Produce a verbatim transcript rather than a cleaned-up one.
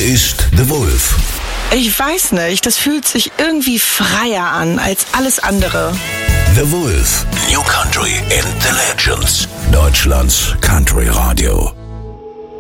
ist The Wolf. Ich weiß nicht, das fühlt sich irgendwie freier an als alles andere. The Wolf. New Country and the Legends. Deutschlands Country Radio.